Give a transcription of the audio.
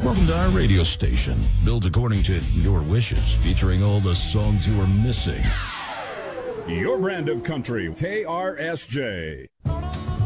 Welcome to our radio station, built according to your wishes, featuring all the songs you are missing. Your brand of country, KRSJ.